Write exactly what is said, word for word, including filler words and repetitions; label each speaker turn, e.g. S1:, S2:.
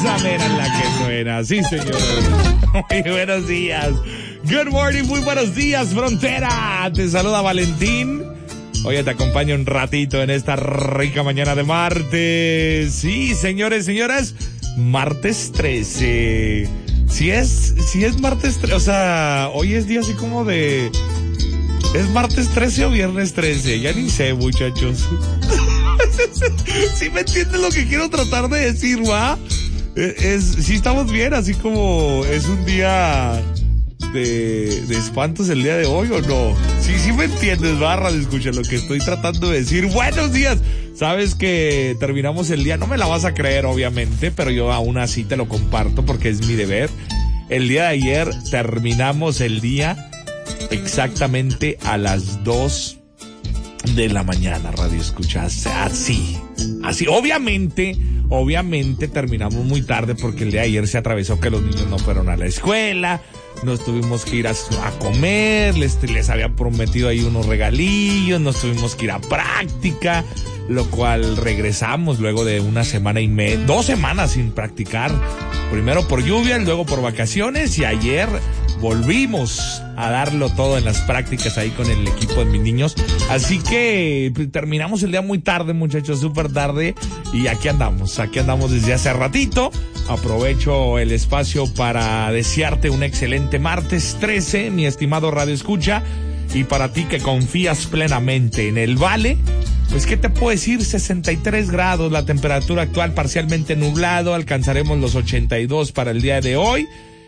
S1: esa mera es la que suena, sí señor. Muy buenos días. Good morning, muy buenos días, frontera. Te saluda Valentín. Oye, te acompaño un ratito en esta rica mañana de martes. Sí, señores, señoras, martes trece. Si es, si es martes trece, o sea, hoy es día así como de... ¿Es martes trece o viernes trece? Ya ni sé, muchachos. ¿Sí me entiendes lo que quiero tratar de decir, va? Es, sí estamos bien, así como es un día de, de espantos el día de hoy, ¿o no? Sí, sí me entiendes, barra, escucha lo que estoy tratando de decir. Buenos días. Sabes que terminamos el día, no me la vas a creer, obviamente, pero yo aún así te lo comparto porque es mi deber. El día de ayer terminamos el día exactamente a las dos de la mañana, radio escuchas, así, así, obviamente, obviamente terminamos muy tarde porque el día de ayer se atravesó que los niños no fueron a la escuela, nos tuvimos que ir a, a comer, les, les había prometido ahí unos regalillos, nos tuvimos que ir a práctica, lo cual regresamos luego de una semana y media, dos semanas sin practicar, primero por lluvia, luego por vacaciones, y ayer volvimos a darlo todo en las prácticas ahí con el equipo de mis niños. Así que pues, terminamos el día muy tarde, muchachos, súper tarde. Y aquí andamos, aquí andamos desde hace ratito. Aprovecho el espacio para desearte un excelente martes trece, mi estimado Radio Escucha. Y para ti que confías plenamente en el Vale, pues ¿qué te puedo decir? sesenta y tres grados, la temperatura actual parcialmente nublado. Alcanzaremos los ochenta y dos para el día de hoy.